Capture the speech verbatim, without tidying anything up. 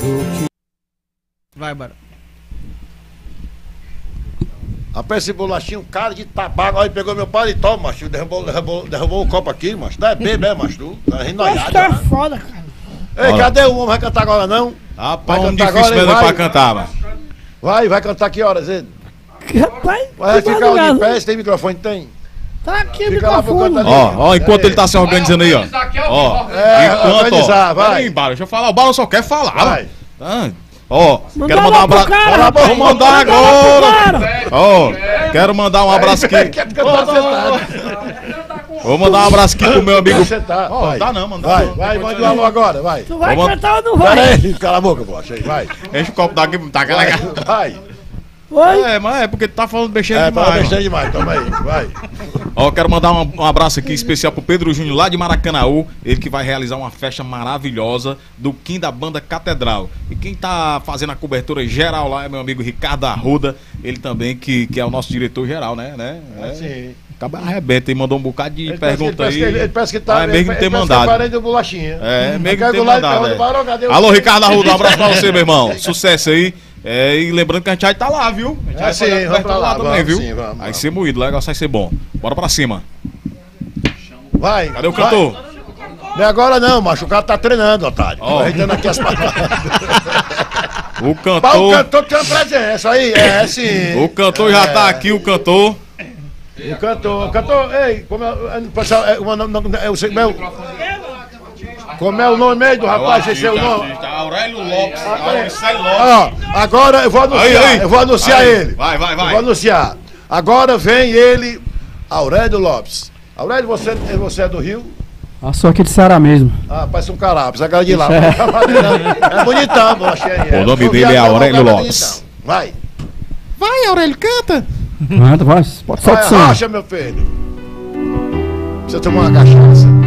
Vai, Barão. Rapaz, esse bolachinho, cara de tabaco. Olha, pegou meu paletó, macho. Derrubou, derrubou, derrubou o copo aqui, macho. Tá bebê, macho. Tu tá rindo Acho que é foda, cara. Ei, Olha. cadê o homem? Vai cantar agora, não? Rapaz, Vai um cantar difícil agora, mesmo vai. pra cantar, mano. Vai, vai cantar que horas, ele? Rapaz, Vai que ficar de madrugada. pé, se tem microfone? Tem. Tá aqui o Fica lá pro microfone. canto Ó, ó, enquanto ele tá se organizando aí, ó. Ó, É, enquanto, organizar, ó. vai. Peraí, Bala, deixa eu falar. O Bala só quer falar. Vai. Ah, ó, Manda quero lá mandar um pro abraço. cara, Cala a boca, rapaz. Vou mandar Manda lá pro agora. cara. Ó, quero mandar um abraço aqui. Quer cantar sentado. Vou mandar um abraço aqui pro meu amigo. Sentar. Ó, Vai. dá não, manda. Vai, vai, manda o alô agora, vai. Tu vai Vamos- cantar ou não Pera vai? aí, cala a boca, poxa, aí, vai. Enche o copo daqui, tá Vai, legal. vai. Oi? É, mas é porque tu tá falando besteira É, tá demais. besteira demais, toma aí, vai. Ó, quero mandar um, um abraço aqui especial pro Pedro Júnior lá de Maracanaú, ele que vai realizar uma festa maravilhosa do Kim da Banda Catedral. E quem tá fazendo a cobertura geral lá é meu amigo Ricardo Arruda, ele também que, que é o nosso diretor geral, né? né? É. Sim. Acaba arrebenta e mandou um bocado de Ele parece que- pergunta ele parece aí. que- Ele parece que tá. Ah, é mesmo que ter ele parece que mandado. é parente do bolachinha. É, meio que Aí ter caiu lá e mandado. pergunta, é. "Barão, cadê o-" Alô, Ricardo Arruda, um abraço pra você, meu irmão. Sucesso aí. É, e lembrando que a gente vai estar lá, viu? A gente É, vai sim, fazer a vamos cobertura pra lá, também, vamos, viu? sim, vamos, vai vamos. ser moído, o negócio vai ser bom. Bora pra cima. Vai. Cadê o vai. cantor? Não é agora não, macho. O cara tá treinando, otário. Ó. Ajeitando aqui as palavras. O Pá, o cantor. cantor tem uma presença aí, é sim. O cantor já tá aqui, o cantor. O cantor, o cantor, ei, como é, é, pessoal, é, uma, não, não, é, o meu, como é o nome aí do rapaz, esse é o nome? Aurélio Lopes. Ó, agora eu vou anunciar, Aí, aí. eu vou anunciar Aí. ele. Vai, vai, vai. Eu vou anunciar. Agora vem ele, Aurélio Lopes. Aurélio, você, você é do Rio? Ah, sou aqui de Ceará mesmo. Ah, parece um carapes, a cara de lá. É. É bonitão, achei. O nome dele é Aurélio Lopes. Vai. Vai, Aurélio, canta. Manda, vai, pode soltar o Vai, som. racha, meu filho. Você tomou uma cachaça.